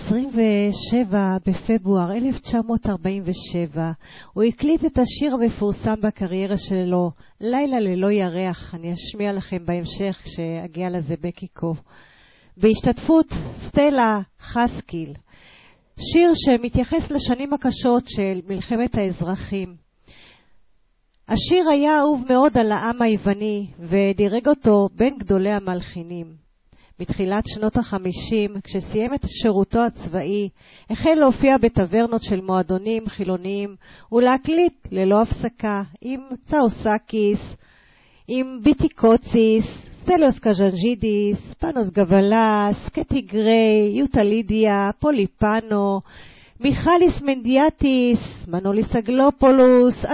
ב-27 בפברואר 1947 הוא הקליט את השיר המפורסם בקריירה שלו, לילה ללא ירח. אני אשמיע לכם בהמשך כשאגיע לזה בקיקו. בהשתתפות סטלה חסקיל. שיר שמתייחס לשנים הקשות של מלחמת האזרחים. השיר היה אהוב מאוד על העם היווני ודירג אותו בין גדולי המלחינים. בתחילת שנות ה-50, כשסיים את שירותו הצבאי, החל להופיע בטברנות של מועדונים חילוניים ולהקליט ללא הפסקה עם צאוסקיס, עם ביטיקוציס, סטליוס קז'נג'ידיס, פאנוס גבלס, קטי גריי, יוטה לידיה, פוליפנו, מיכליס מנדיאטיס, מנוליס אגלופולוס,